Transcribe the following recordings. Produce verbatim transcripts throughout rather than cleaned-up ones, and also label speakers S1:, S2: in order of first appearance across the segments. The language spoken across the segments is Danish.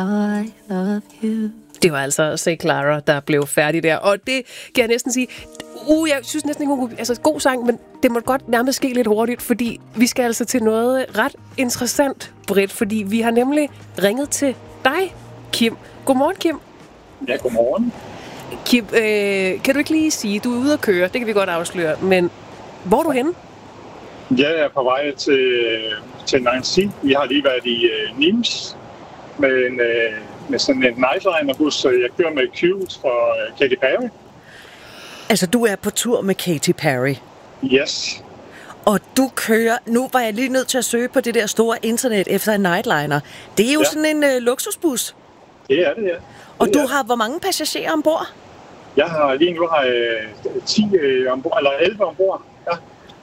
S1: I love you.
S2: Det var altså Say Clara, der blev færdig der. Og det kan jeg næsten sige... Uh, jeg synes næsten ikke, hun kunne... Altså, god sang, men det må godt nærmest ske lidt hurtigt, fordi vi skal altså til noget ret interessant, Britt, fordi vi har nemlig ringet til dig, Kim. Godmorgen, Kim.
S3: Ja, godmorgen.
S2: Kim, øh, kan du ikke lige sige, du er ude at køre, det kan vi godt afsløre, men hvor er du henne?
S3: Jeg er på vej til, til Nancy. Vi har lige været i uh, Nimes med, en, uh, med sådan en nightliner-bus. Jeg kører med Cute fra uh, Katy Perry.
S4: Altså, du er på tur med Katy Perry.
S3: Yes.
S4: Og du kører... Nu var jeg lige nødt til at søge på det der store internet efter en nightliner. Det er jo ja. sådan en øh, luksusbus.
S3: Det er det, ja. Det
S4: og du
S3: er.
S4: har hvor mange passagerer ombord?
S3: Jeg har lige nu har jeg ti øh, ombord, eller elleve ombord. Ja.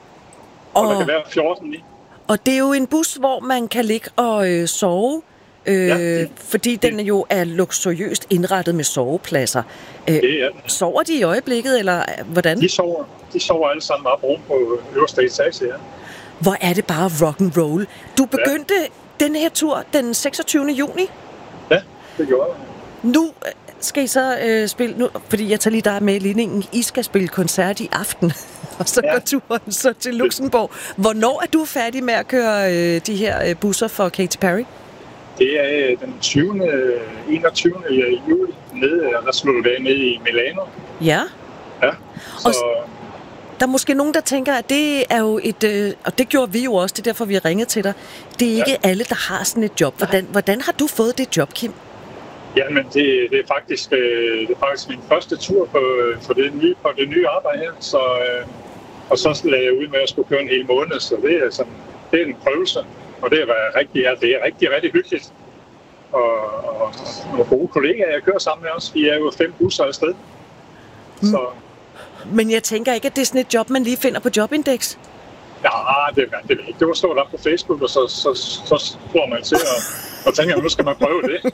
S3: Og, og der kan være fjorten i.
S4: Og det er jo en bus, hvor man kan ligge og øh, sove. Øh, ja, det, fordi den det. jo er luksuriøst indrettet med sovepladser. Øh, det er det. Sover de i øjeblikket, eller hvordan?
S3: De sover, de sover alle sammen op oven på øverste etage, ja.
S4: Hvor er det bare rock and roll. Du begyndte ja. den her tur den seksogtyvende juni.
S3: Ja, det gjorde jeg.
S4: Nu skal I så øh, spille, nu, fordi jeg tager lige dig med i ligningen. I skal spille koncert i aften, og så ja. går turen så til Luxembourg. Hvornår er du færdig med at køre øh, de her øh, busser for Katy Perry?
S3: Det er den tyvende enogtyvende juli, nede, der slutter det nede i Milano.
S4: Ja.
S3: Ja, så...
S4: Og der er måske nogen, der tænker, at det er jo et... Øh, og det gjorde vi jo også, det er derfor, vi har ringet til dig. Det er ikke ja. alle, der har sådan et job. Hvordan, hvordan har du fået det job, Kim?
S3: Jamen, det, det, er faktisk, øh, det er faktisk min første tur på, på, det, nye, på det nye arbejde her. Så, øh, og så lagde jeg ud med at skulle køre en hel måned, så det er, sådan, det er en prøvelse. Og det er rigtig, ja, det er rigtig, rigtig hyggeligt. Og, og, og nogle gode kollegaer, jeg kører sammen med os. Vi er jo fem busser afsted.
S4: Mm. Så... Men jeg tænker ikke, at det er sådan et job, man lige finder på Jobindex?
S3: Ja, det, det ved ikke. Det var stået op på Facebook, og så, så, så slår man til og, og tænker, at nu skal man prøve det.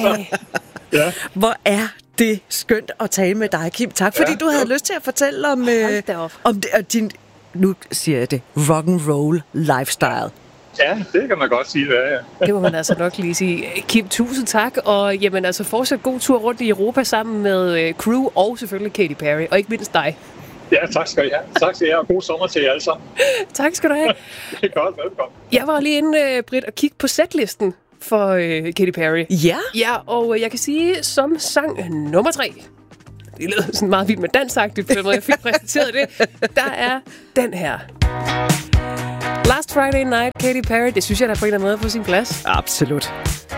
S4: Ja. Hvor er det skønt at tale med dig, Kim. Tak, fordi ja, du havde ja. lyst til at fortælle om, øh, om det, og din, nu siger jeg det, rock'n'roll lifestyle.
S3: Ja, det kan man godt sige, det er, ja.
S2: Det må man altså nok lige sige. Kim, tusind tak, og jamen, altså, fortsat god tur rundt i Europa sammen med øh, crew og selvfølgelig Katy Perry, og ikke mindst dig.
S3: Ja, tak skal I have. Tak skal I have, og god sommer til jer alle sammen.
S2: Tak skal du have.
S3: Det er godt, velkommen.
S2: Jeg var lige inde, øh, Britt, og kigge på setlisten for øh, Katy Perry.
S4: Ja?
S2: Ja, og øh, jeg kan sige, som sang nummer tre, det lød sådan meget vildt med dansagtigt, på den måde, jeg fik præsenteret det, der er den her. Last Friday Night, Katy Perry. Det synes jeg, der på en eller anden måde på sin plads.
S4: Absolut.